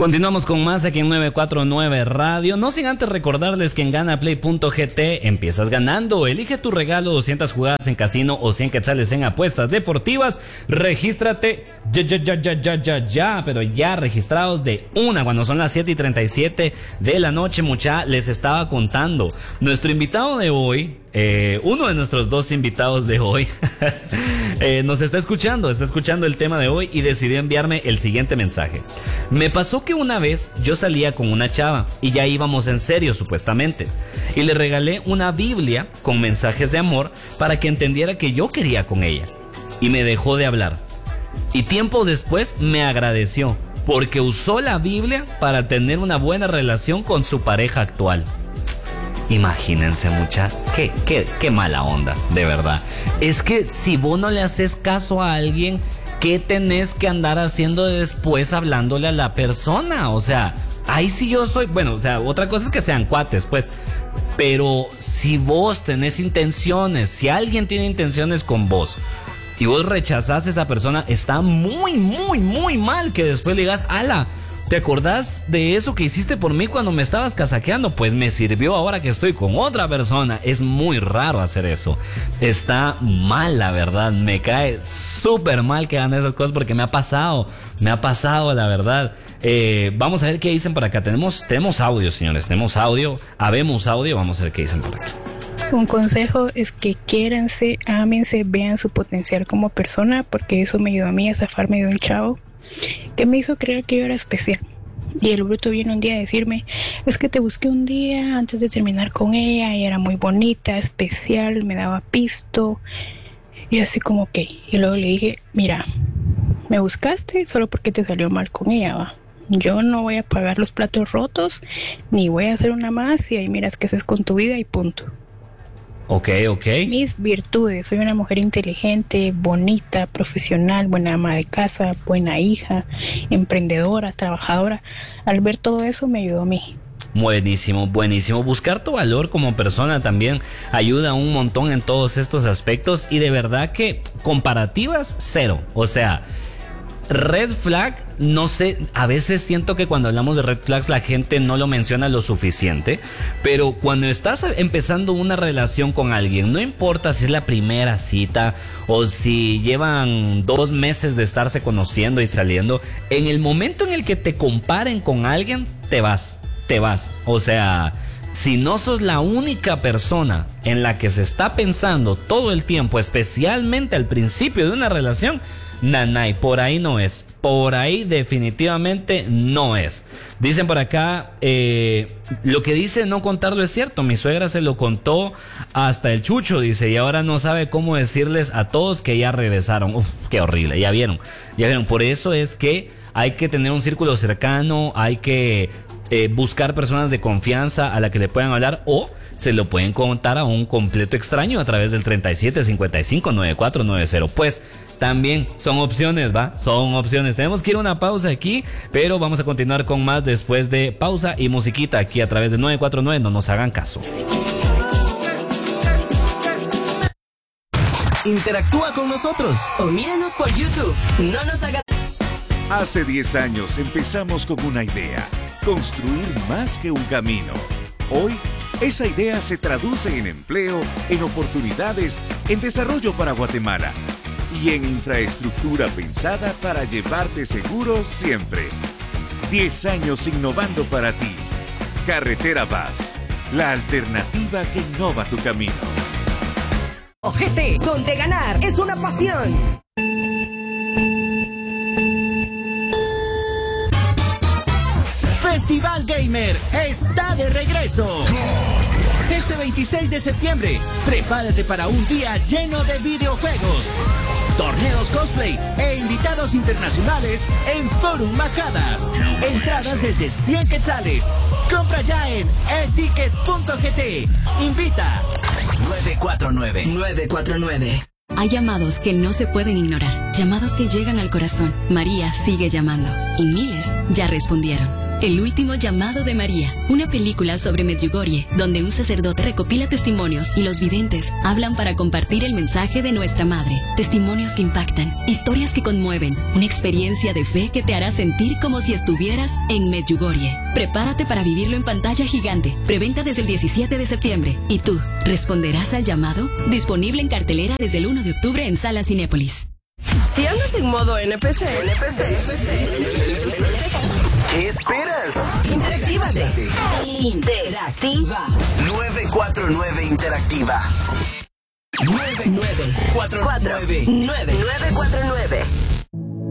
Continuamos con más aquí en 949 Radio. No sin antes recordarles que en ganaplay.gt empiezas ganando. Elige tu regalo, 200 jugadas en casino o 100 quetzales en apuestas deportivas. Regístrate ya, pero ya registrados de una. Cuando son las 7:37 de la noche, mucha, les estaba contando. Nuestro invitado de hoy, uno de nuestros dos invitados de hoy, nos está escuchando el tema de hoy y decidió enviarme el siguiente mensaje. Me pasó que una vez yo salía con una chava y ya íbamos en serio supuestamente, y le regalé una Biblia con mensajes de amor para que entendiera que yo quería con ella, y me dejó de hablar, y tiempo después me agradeció porque usó la Biblia para tener una buena relación con su pareja actual. Imagínense, mucha, qué mala onda, de verdad. Es que si vos no le haces caso a alguien, ¿qué tenés que andar haciendo después hablándole a la persona? O sea, ahí sí yo soy, bueno, o sea, otra cosa es que sean cuates, pues, pero si vos tenés intenciones, si alguien tiene intenciones con vos y vos rechazás a esa persona, está muy mal que después le digas, ala, ¿te acordás de eso que hiciste por mí cuando me estabas casaqueando? Pues me sirvió ahora que estoy con otra persona. Es muy raro hacer eso. Está mal, la verdad. Me cae súper mal que hagan esas cosas porque me ha pasado, la verdad. Vamos a ver qué dicen por acá. Tenemos audio, señores. Habemos audio. Vamos a ver qué dicen por aquí. Un consejo es que quiéranse, ámense, vean su potencial como persona, porque eso me ayudó a mí a zafarme de un chavo que me hizo creer que yo era especial. Y el bruto vino un día a decirme, es que te busqué un día antes de terminar con ella y era muy bonita, especial, me daba pisto. Y así como que, y luego le dije, mira, me buscaste solo porque te salió mal con ella, ¿va? Yo no voy a pagar los platos rotos, ni voy a hacer una más y ahí miras qué haces con tu vida y punto. Ok. Mis virtudes: soy una mujer inteligente, bonita, profesional, buena ama de casa, buena hija, emprendedora, trabajadora. Al ver todo eso me ayudó a mí. Buenísimo. Buscar tu valor como persona también ayuda un montón en todos estos aspectos, y de verdad que comparativas cero. O sea, red flag, no sé, a veces siento que cuando hablamos de red flags la gente no lo menciona lo suficiente, pero cuando estás empezando una relación con alguien, no importa si es la primera cita o si llevan 2 meses de estarse conociendo y saliendo, en el momento en el que te comparen con alguien, te vas. O sea, si no sos la única persona en la que se está pensando todo el tiempo, especialmente al principio de una relación, nanay, por ahí no es. Por ahí definitivamente no es. Dicen por acá, lo que dice no contarlo es cierto. Mi suegra se lo contó hasta el chucho, dice, y ahora no sabe cómo decirles a todos que ya regresaron. Uf, qué horrible, ya vieron. Por eso es que hay que tener un círculo cercano, hay que buscar personas de confianza a la que le puedan hablar, o se lo pueden contar a un completo extraño a través del 37559490. Pues también son opciones, ¿va? Son opciones. Tenemos que ir a una pausa aquí, pero vamos a continuar con más después de pausa y musiquita aquí a través de 949. No nos hagan caso. Interactúa con nosotros o míranos por YouTube. No nos hagas. Hace 10 años empezamos con una idea: construir más que un camino. Hoy, esa idea se traduce en empleo, en oportunidades, en desarrollo para Guatemala y en infraestructura pensada para llevarte seguro siempre. 10 años innovando para ti. Carretera Vaz, la alternativa que innova tu camino. Ojete, donde ganar es una pasión. Festival Gamer está de regreso. Este 26 de septiembre, prepárate para un día lleno de videojuegos, torneos cosplay e invitados internacionales en Forum Majadas. Entradas desde 100 quetzales. Compra ya en eticket.gt. Invita 949. Hay llamados que no se pueden ignorar, llamados que llegan al corazón. María sigue llamando y miles ya respondieron. El último llamado de María, una película sobre Medjugorje, donde un sacerdote recopila testimonios y los videntes hablan para compartir el mensaje de nuestra madre. Testimonios que impactan, historias que conmueven, una experiencia de fe que te hará sentir como si estuvieras en Medjugorje. Prepárate para vivirlo en pantalla gigante. Preventa desde el 17 de septiembre. ¿Y tú, responderás al llamado? Disponible en cartelera desde el 1 de octubre en Salas Cinépolis. Si andas en modo NPC, ¿qué esperas? interactívate. Interactiva. 949 Interactiva. 949. 949. 949.